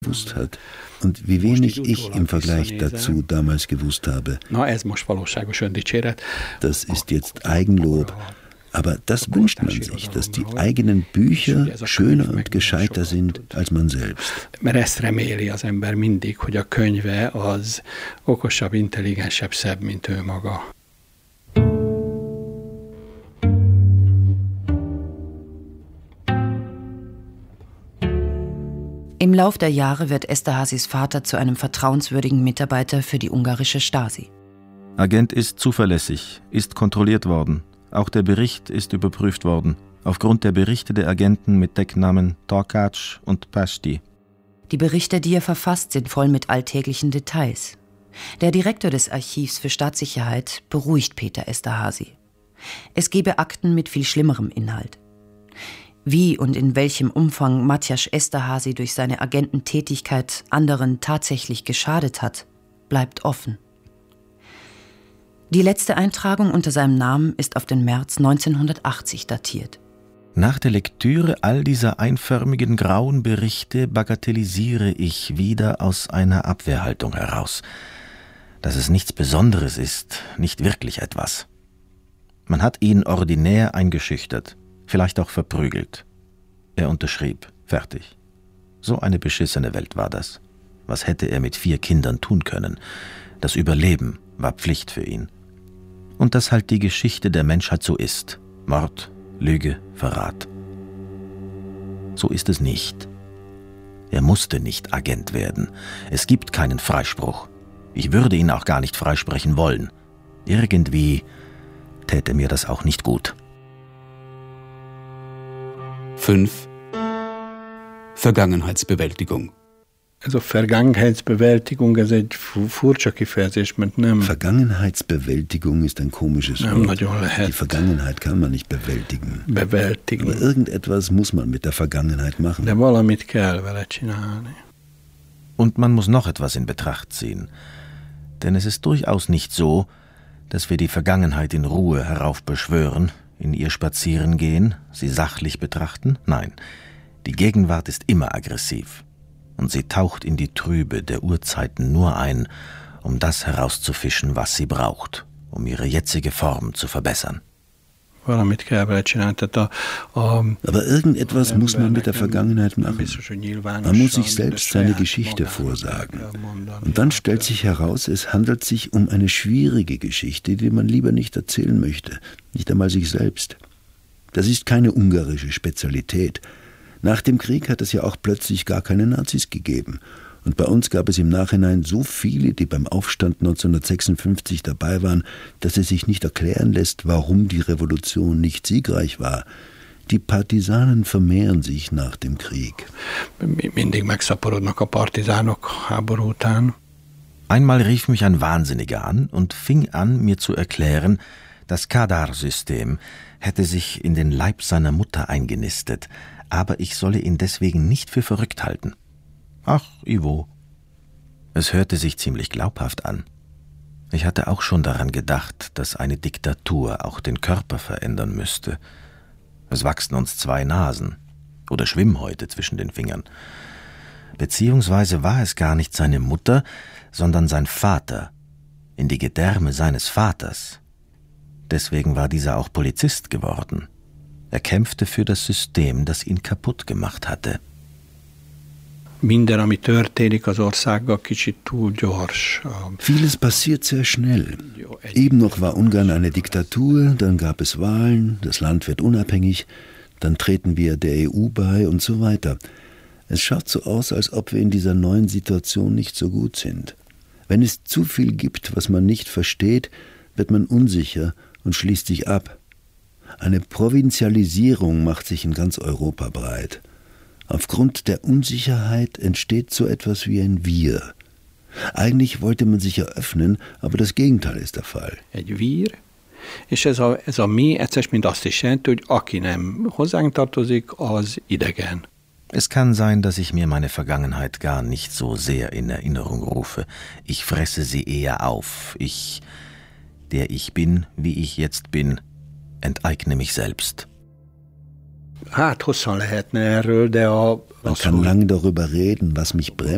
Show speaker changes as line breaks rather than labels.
gewusst hat und wie wenig ich im Vergleich dazu damals gewusst habe. Das ist jetzt Eigenlob, aber das wünscht man sich, dass die eigenen Bücher schöner und gescheiter sind als man selbst.
Mert ezt reméli az ember mindig, hogy a könyve az okosabb, intelligensebb, szebb, mint ő maga.
Im Lauf der Jahre wird Esterházys Vater zu einem vertrauenswürdigen Mitarbeiter für die ungarische Stasi.
Agent ist zuverlässig, ist kontrolliert worden. Auch der Bericht ist überprüft worden, aufgrund der Berichte der Agenten mit Decknamen Torkács und Pasti.
Die Berichte, die er verfasst, sind voll mit alltäglichen Details. Der Direktor des Archivs für Staatssicherheit beruhigt Peter Esterházy. Es gebe Akten mit viel schlimmerem Inhalt. Wie und in welchem Umfang Matyas Esterházy durch seine Agententätigkeit anderen tatsächlich geschadet hat, bleibt offen. Die letzte Eintragung unter seinem Namen ist auf den März 1980 datiert.
Nach der Lektüre all dieser einförmigen grauen Berichte bagatellisiere ich wieder aus einer Abwehrhaltung heraus, dass es nichts Besonderes ist, nicht wirklich etwas. Man hat ihn ordinär eingeschüchtert, vielleicht auch verprügelt. Er unterschrieb, fertig. So eine beschissene Welt war das. Was hätte er mit 4 Kindern tun können? Das Überleben war Pflicht für ihn. Und dass halt die Geschichte der Menschheit so ist. Mord, Lüge, Verrat. So ist es nicht. Er musste nicht Agent werden. Es gibt keinen Freispruch. Ich würde ihn auch gar nicht freisprechen wollen. Irgendwie täte mir das auch nicht gut.
5. Vergangenheitsbewältigung.
Also Vergangenheitsbewältigung, ez egy furcsa kifejezés, mert nem...
Vergangenheitsbewältigung ist ein komisches Wort. Die Vergangenheit kann man nicht bewältigen. Aber irgendetwas muss man mit der Vergangenheit machen.
De valamit kell vele csinálni.
Und man muss noch etwas in Betracht ziehen. Denn es ist durchaus nicht so, dass wir die Vergangenheit in Ruhe heraufbeschwören, in ihr spazieren gehen, sie sachlich betrachten. Nein, die Gegenwart ist immer aggressiv. Und sie taucht in die Trübe der Urzeiten nur ein, um das herauszufischen, was sie braucht, um ihre jetzige Form zu verbessern.
Aber irgendetwas muss man mit der Vergangenheit machen. Man muss sich selbst seine Geschichte vorsagen. Und dann stellt sich heraus, es handelt sich um eine schwierige Geschichte, die man lieber nicht erzählen möchte, nicht einmal sich selbst. Das ist keine ungarische Spezialität. Nach dem Krieg hat es ja auch plötzlich gar keine Nazis gegeben. Und bei uns gab es im Nachhinein so viele, die beim Aufstand 1956 dabei waren, dass es sich nicht erklären lässt, warum die Revolution nicht siegreich war. Die Partisanen vermehren sich nach dem Krieg.
Einmal rief mich ein Wahnsinniger an und fing an, mir zu erklären, das Kadar-System hätte sich in den Leib seiner Mutter eingenistet, aber ich solle ihn deswegen nicht für verrückt halten. Ach, Ivo. Es hörte sich ziemlich glaubhaft an. Ich hatte auch schon daran gedacht, dass eine Diktatur auch den Körper verändern müsste. Es wachsen uns 2 Nasen oder Schwimmhäute zwischen den Fingern. Beziehungsweise war es gar nicht seine Mutter, sondern sein Vater, in die Gedärme seines Vaters. Deswegen war dieser auch Polizist geworden. Er kämpfte für das System, das ihn kaputt gemacht hatte.
Vieles passiert sehr schnell. Eben noch war Ungarn eine Diktatur, dann gab es Wahlen, das Land wird unabhängig, dann treten wir der EU bei und so weiter. Es schaut so aus, als ob wir in dieser neuen Situation nicht so gut sind. Wenn es zu viel gibt, was man nicht versteht, wird man unsicher und schließt sich ab. Eine Provinzialisierung macht sich in ganz Europa breit. Aufgrund der Unsicherheit entsteht so etwas wie ein Wir. Eigentlich wollte man sich eröffnen, aber das Gegenteil ist der Fall.
Egy vír, és ez a mi egyszer mind azt is jelenti, hogy aki nem hozzánk tartozik, az idegen.
Es kann sein, dass ich mir meine Vergangenheit gar nicht so sehr in Erinnerung rufe. Ich fresse sie eher auf. Ich, der ich bin, wie ich jetzt bin, enteigne mich selbst.
Man kann lange darüber reden, was mich bremst.